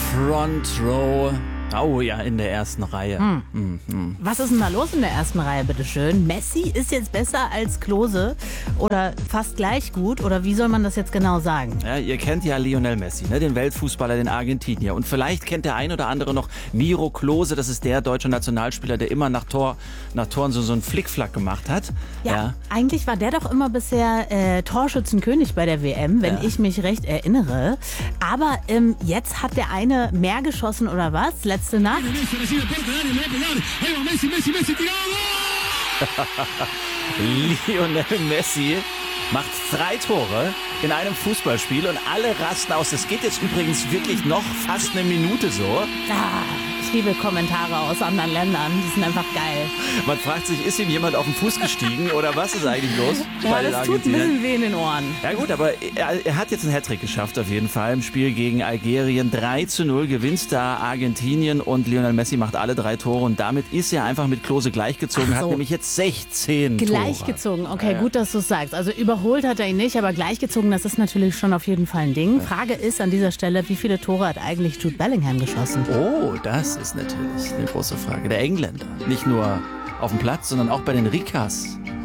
Front Row. Oh ja, in der ersten Reihe. Was ist denn da los in der ersten Reihe, bitteschön? Messi ist jetzt besser als Klose oder fast gleich gut? Oder wie soll man das jetzt genau sagen? Ja, ihr kennt ja Lionel Messi, ne? Den Weltfußballer, den Argentinier. Und vielleicht kennt der ein oder andere noch Miro Klose. Das ist der deutsche Nationalspieler, der immer nach Toren so einen Flickflack gemacht hat. Ja, eigentlich war der doch immer bisher Torschützenkönig bei der WM, wenn ich mich recht erinnere. Aber jetzt hat der eine mehr geschossen oder was? Letzte Nacht. Lionel Messi macht 3 Tore in einem Fußballspiel und alle rasten aus. Das geht jetzt übrigens wirklich noch fast eine Minute so. Ich liebe Kommentare aus anderen Ländern, die sind einfach geil. Man fragt sich, ist ihm jemand auf den Fuß gestiegen oder was ist eigentlich los? Ja, das tut ein bisschen weh in den Ohren. Ja gut, aber er hat jetzt einen Hattrick geschafft auf jeden Fall im Spiel gegen Algerien. 3:0 gewinnt da Argentinien und Lionel Messi macht alle 3 Tore und damit ist er einfach mit Klose gleichgezogen, hat nämlich jetzt 16 Tore. Gleichgezogen, okay, gut, dass du es sagst. Also überholt hat er ihn nicht, aber gleichgezogen, das ist natürlich schon auf jeden Fall ein Ding. Frage ist an dieser Stelle, wie viele Tore hat eigentlich Jude Bellingham geschossen? Oh, das ist natürlich eine große Frage. Der Engländer, nicht nur auf dem Platz, sondern auch bei den Rikas.